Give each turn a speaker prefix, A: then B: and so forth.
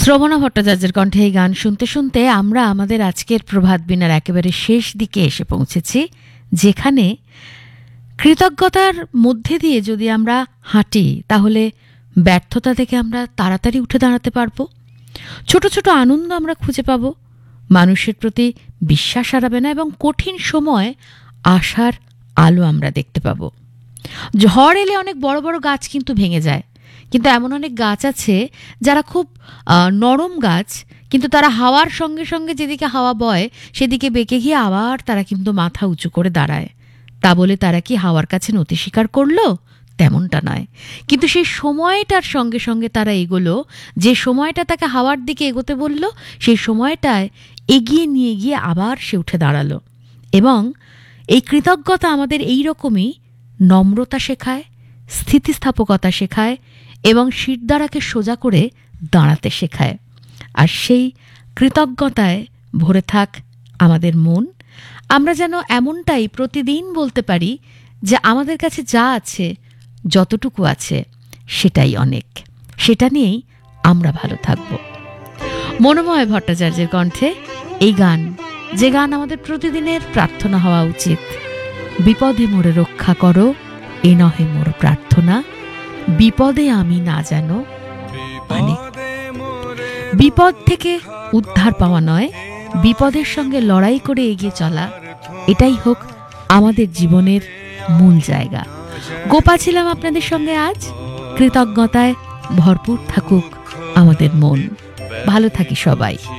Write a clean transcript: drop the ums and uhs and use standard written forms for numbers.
A: শ্রবণা ভট্টাচার্যের কণ্ঠে এই গান শুনতে শুনতে আমরা আমাদের আজকের প্রভাত বিনার একেবারে শেষ দিকে এসে পৌঁছেছি, যেখানে কৃতজ্ঞতার মধ্যে দিয়ে যদি আমরা হাঁটি তাহলে ব্যর্থতা থেকে আমরা তাড়াতাড়ি উঠে দাঁড়াতে পারবো। ছোট ছোট আনন্দ আমরা খুঁজে পাব, মানুষের প্রতি বিশ্বাস হারাবে না এবং কঠিন সময় আশার আলো আমরা দেখতে পাব। ঝড় এলে অনেক বড় বড় গাছ কিন্তু ভেঙে যায়, কিন্তু এমন অনেক গাছ আছে যারা খুব নরম গাছ, কিন্তু তারা হাওয়ার সঙ্গে সঙ্গে যেদিকে হাওয়া বয় সেদিকে বেঁকে গিয়ে আবার তারা কিন্তু মাথা উঁচু করে দাঁড়ায়। তা বলে তারা কি হাওয়ার কাছে নতি স্বীকার করলো? তেমনটা নয়, কিন্তু সেই সময়টার সঙ্গে সঙ্গে তারা এগোলো, যে সময়টা তাকে হাওয়ার দিকে এগোতে বলল সেই সময়টায় এগিয়ে নিয়ে গিয়ে আবার সে উঠে দাঁড়ালো। এবং এই কৃতজ্ঞতা আমাদের এই রকমই নম্রতা শেখায়, স্থিতিস্থাপকতা শেখায় এবং শিরদাঁড়াকে সোজা করে দাঁড়াতে শেখায়। আর সেই কৃতজ্ঞতায় ভরে থাক আমাদের মন। আমরা যেন এমনটাই প্রতিদিন বলতে পারি যে আমাদের কাছে যা আছে, যতটুকু আছে সেটাই অনেক, সেটা নিয়েই আমরা ভালো থাকব। মনোময় ভট্টাচার্যের কণ্ঠে এই গান, যে গান আমাদের প্রতিদিনের প্রার্থনা হওয়া উচিত। বিপদে মোরে রক্ষা করো, এ নহে মোর প্রার্থনা, বিপদে আমি না যেন, মানে বিপদ থেকে উদ্ধার পাওয়া নয়, বিপদের সঙ্গে লড়াই করে এগিয়ে চলা, এটাই হোক আমাদের জীবনের মূল জায়গা। গোপা ছিলাম আপনাদের সঙ্গে আজ। কৃতজ্ঞতায় ভরপুর থাকুক আমাদের মন। ভালো থাকি সবাই।